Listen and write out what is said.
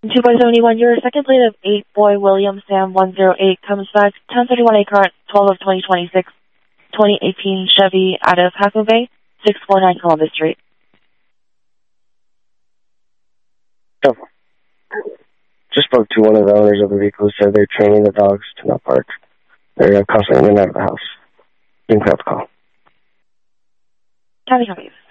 2.71, your second plate of 8 Boy William Sam 108 comes back 1031A car 12 of 2026, 2018 Chevy out of Half Bay, 649 Columbus Street. Oh. Just spoke to one of the owners of the vehicle who said they're training the dogs to not bark. They're constantly in and out of the house. You can pick up the call. Copy.